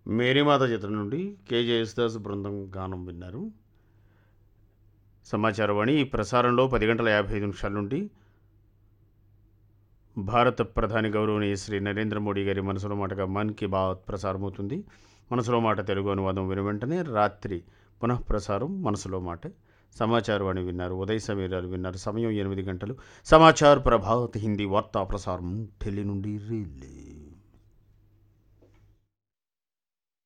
మేరీమాత చిత్రం నుండి కేజే యేసుదాస్ బృందం గానం విన్నారు. సమాచారవాణి ఈ ప్రసారంలో 10 గంటల 55 నిమిషాల నుండి భారత ప్రధాని గౌరవనీయ శ్రీ నరేంద్ర మోడీ గారి మనసులో మాటగా మన్ కీ బాత్ ప్రసారమవుతుంది. మనసులో మాట తెలుగు అనువాదం విని వెంటనే రాత్రి పునఃప్రసారం మనసులో మాట. సమాచారవాణి విన్నారు. ఉదయ సమీరాలు విన్నారు. సమయం 8 గంటలు. సమాచార్ ప్రభాత్ హిందీ వార్తా ప్రసారం ఢిల్లీ నుండి రిలే.